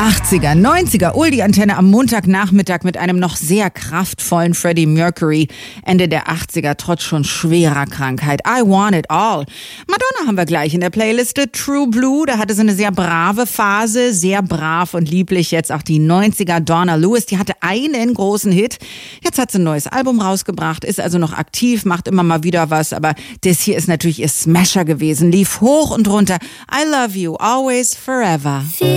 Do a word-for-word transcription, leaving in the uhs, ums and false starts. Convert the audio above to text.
achtziger, neunziger, Uldi-Antenne am Montagnachmittag mit einem noch sehr kraftvollen Freddie Mercury. Ende der achtziger, trotz schon schwerer Krankheit. I Want It All. Madonna haben wir gleich in der Playliste. True Blue, da hatte sie eine sehr brave Phase, sehr brav und lieblich. Jetzt auch die neunziger, Donna Lewis, die hatte einen großen Hit. Jetzt hat sie ein neues Album rausgebracht, ist also noch aktiv, macht immer mal wieder was, aber das hier ist natürlich ihr Smasher gewesen, lief hoch und runter. I Love You, Always, Forever.